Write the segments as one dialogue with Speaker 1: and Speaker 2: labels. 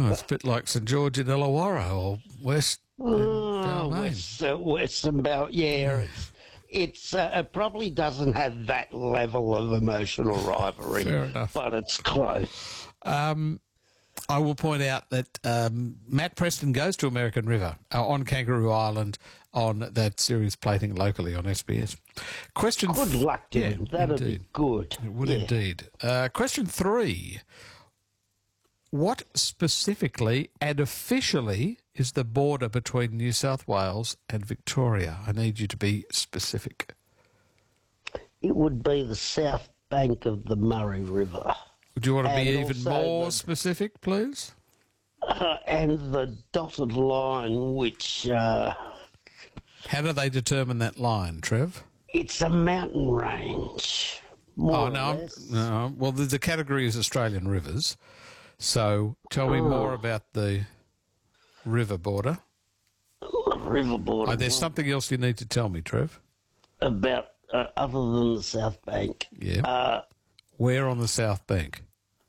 Speaker 1: Oh, it's a bit like St George in Illawarra or West Balmain.
Speaker 2: Western Bell, yeah. It probably doesn't have that level of emotional rivalry,
Speaker 1: Fair enough.
Speaker 2: but it's close.
Speaker 1: I will point out that Matt Preston goes to American River on Kangaroo Island on that series plating locally on SBS.
Speaker 2: Good luck to him. That'd be good.
Speaker 1: It would indeed. Question 3. What specifically and officially is the border between New South Wales and Victoria? I need you to be specific.
Speaker 2: It would be the south bank of the Murray River.
Speaker 1: Would you want to be
Speaker 2: And
Speaker 1: even
Speaker 2: also
Speaker 1: more specific, please?
Speaker 2: And the dotted line, which...
Speaker 1: How do they determine that line, Trev?
Speaker 2: it's a mountain range. More or less.
Speaker 1: No. Well, the category is Australian rivers. So tell me more about the river border.
Speaker 2: River border.
Speaker 1: There's something else you need to tell me, Trev.
Speaker 2: About, other than the South Bank.
Speaker 1: Yeah. Where on the South Bank?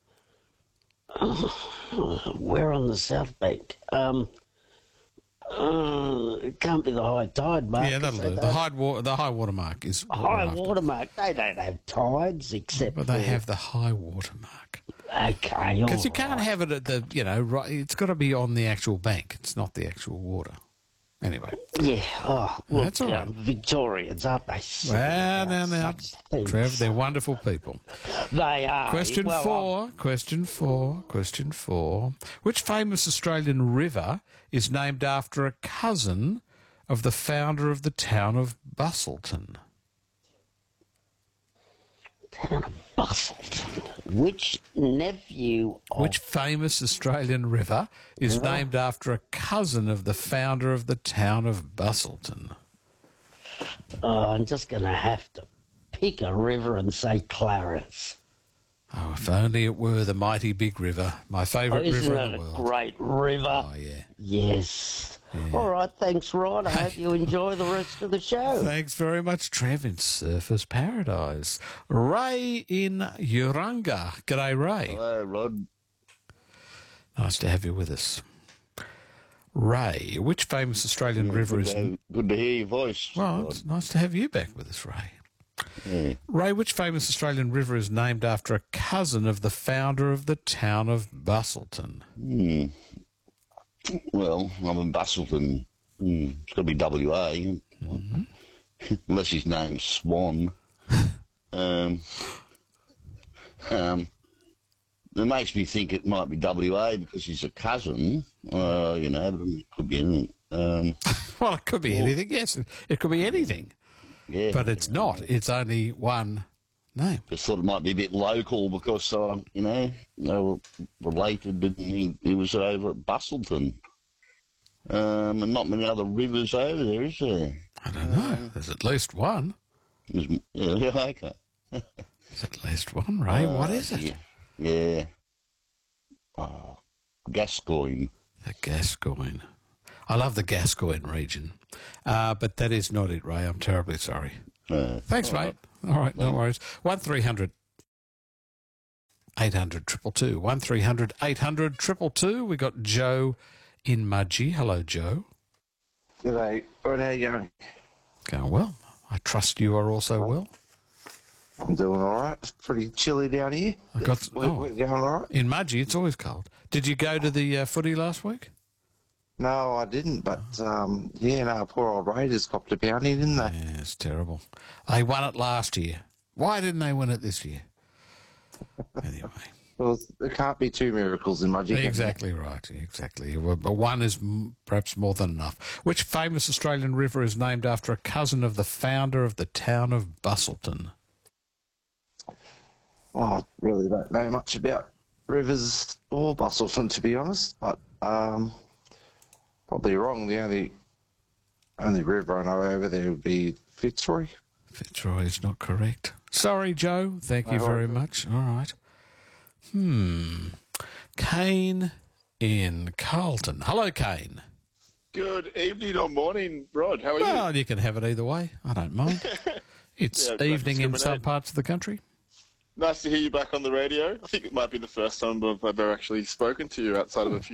Speaker 2: Where on the South Bank? It can't be the high tide mark.
Speaker 1: Yeah, that'll do. The high water mark is
Speaker 2: high water mark. They don't have tides except.
Speaker 1: But they have the high water mark.
Speaker 2: Okay,
Speaker 1: because you can't have it at the right. It's got to be on the actual bank. It's not the actual water. Anyway.
Speaker 2: Yeah. Oh, look,
Speaker 1: that's all right.
Speaker 2: Victorians, aren't they?
Speaker 1: Well, now, Trev, they're wonderful people.
Speaker 2: They are.
Speaker 1: Question four. Which famous Australian river is named after a cousin of the founder of the town of Busselton?
Speaker 2: Town of Busselton. Which nephew of...
Speaker 1: Which famous Australian river is named after a cousin of the founder of the town of Busselton?
Speaker 2: I'm just going to have to pick a river and say Clarence.
Speaker 1: Oh, if only it were the mighty big river, my favourite river in the world.
Speaker 2: Isn't it a great river?
Speaker 1: Oh, yeah.
Speaker 2: Yes.
Speaker 1: Yeah.
Speaker 2: All right, thanks, Rod. I hope you enjoy the rest of the show.
Speaker 1: Thanks very much, Trev, in Surfers Paradise. Ray in Urunga. G'day, Ray.
Speaker 3: Hello, Rod.
Speaker 1: Nice to have you with us. Ray, which famous Australian river is...
Speaker 3: Good to hear your voice.
Speaker 1: Well,
Speaker 3: Rod.
Speaker 1: it's nice to have you back with us, Ray.
Speaker 3: Yeah.
Speaker 1: Ray, which famous Australian river is named after a cousin of the founder of the town of Busselton?
Speaker 3: Well, I'm in Busselton. It's got to be WA. Mm-hmm. Unless his name's Swan. It makes me think it might be WA because he's a cousin. But it could be anything.
Speaker 1: Well, it could be anything, yes. It could be anything.
Speaker 3: Yeah.
Speaker 1: But it's not. It's only one name.
Speaker 3: Just thought it might be a bit local because, they were related and he was over at Busselton. And not many other rivers over there, is there?
Speaker 1: I don't know. There's at least one.
Speaker 3: Yeah, okay.
Speaker 1: There's at least one, Ray. What is it?
Speaker 3: Yeah. Gascoyne.
Speaker 1: The Gascoyne. I love the Gascoyne region. But that is not it, Ray. I'm terribly sorry. Thanks, mate. All right, no worries. 1300 800 222. 1300 800 222. We got Joe in Mudgee. Hello, Joe.
Speaker 4: G'day. Rod, how you going?
Speaker 1: Going well. I trust you are also well.
Speaker 4: I'm doing all right. It's pretty chilly down here. We're going all right.
Speaker 1: In Mudgee, it's always cold. Did you go to the footy last week?
Speaker 4: No, I didn't, but, poor old Raiders copped a bounty, didn't they?
Speaker 1: Yeah, it's terrible. They won it last year. Why didn't they win it this year? Anyway.
Speaker 4: Well, there can't be two miracles in Mudgee.
Speaker 1: Exactly right, exactly. But one is perhaps more than enough. Which famous Australian river is named after a cousin of the founder of the town of Busselton?
Speaker 4: Oh, I really don't know much about rivers or Busselton, to be honest, but probably wrong. The only river I know over there would be Fitzroy.
Speaker 1: Fitzroy is not correct. Sorry, Joe. Thank you very much. All right. Kane in Carlton. Hello, Kane.
Speaker 5: Good evening or morning, Rod. How are you?
Speaker 1: Well, you can have it either way. I don't mind. It's evening in some parts of the country.
Speaker 5: Nice to hear you back on the radio. I think it might be the first time I've ever actually spoken to you outside of a few